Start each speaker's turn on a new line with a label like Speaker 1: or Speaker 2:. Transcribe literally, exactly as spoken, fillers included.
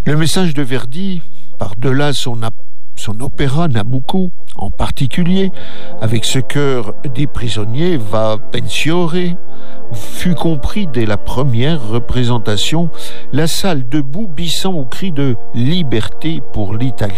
Speaker 1: Le message de Verdi, par-delà son, ap- son opéra Nabucco en particulier, avec ce chœur des prisonniers va pensiore, fut compris dès la première représentation, la salle debout bissant au cri de « Liberté pour l'Italie ».